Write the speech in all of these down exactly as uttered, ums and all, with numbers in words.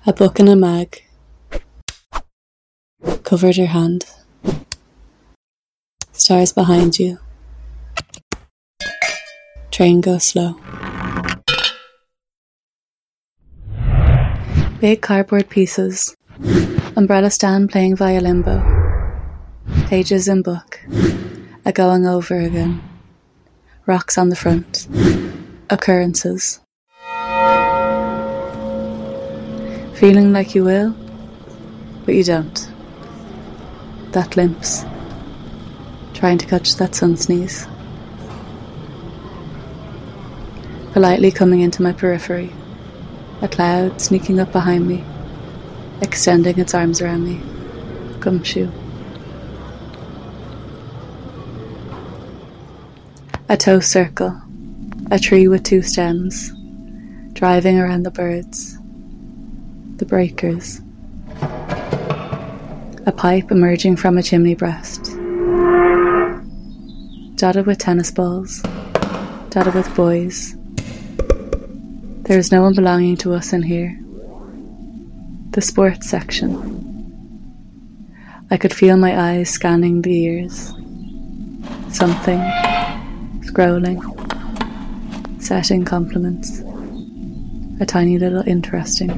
A book and a mag covered your hand. Stars behind you. Train goes slow. Big cardboard pieces. Umbrella stand playing violimbo. Pages in book. A going over again. Rocks on the front. Occurrences. Feeling like you will, but you don't. That limps. Trying to catch that sun sneeze. Politely coming into my periphery. A cloud sneaking up behind me, extending its arms around me. Gumshoe. A toe circle. A tree with two stems. Driving around the birds. The breakers. A pipe emerging from a chimney breast. Dotted with tennis balls. Dotted with boys. There is no one belonging to us in here. The sports section. I could feel my eyes scanning the ears. Something. Scrolling. Setting compliments. A tiny little interesting.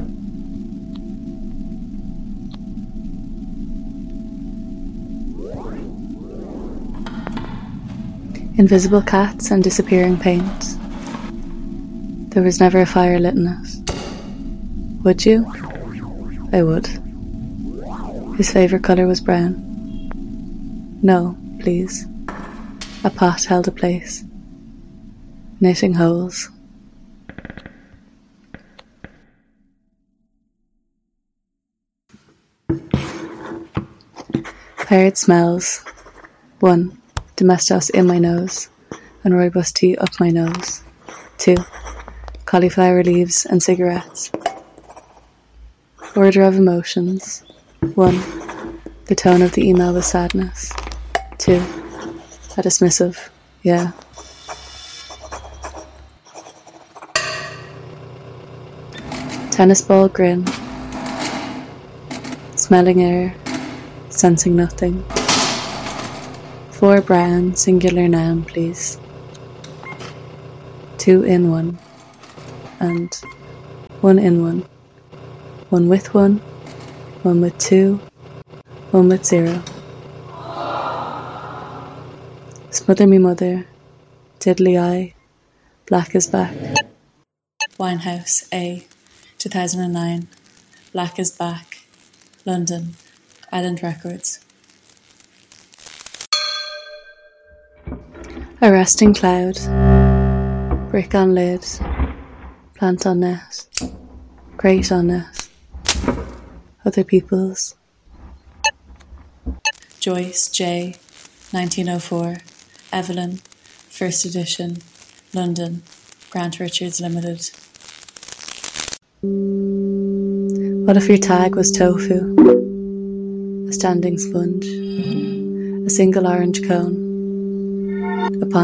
Invisible cats and disappearing paint. There was never a fire lit in it. Would you? I would. His favourite colour was brown. No, please. A pot held a place. Knitting holes. Paired smells. One. Domestos in my nose, and rooibos tea up my nose. Two. Cauliflower leaves and cigarettes. Order of emotions. One. The tone of the email was sadness. Two. A dismissive, yeah. Tennis ball grin. Smelling air. Sensing nothing. Four brown, singular noun, please. Two in one. And one in one. One with one. One with two. One with zero. Smother me mother. Diddly eye. Black is back. Winehouse, A. two thousand nine. Black is back. London. Island Records. A resting cloud. Brick on lid. Plant on net. Crate on net. Other people's. Joyce, J. nineteen oh four. Evelyn. First edition. London. Grant Richards Limited. What if your tag was tofu? A standing sponge. A single orange cone.